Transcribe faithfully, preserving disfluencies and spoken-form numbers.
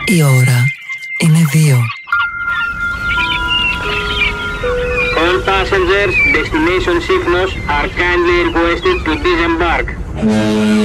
Η ώρα είναι δύο. All passengers, destination Sifnos are kindly requested to disembark.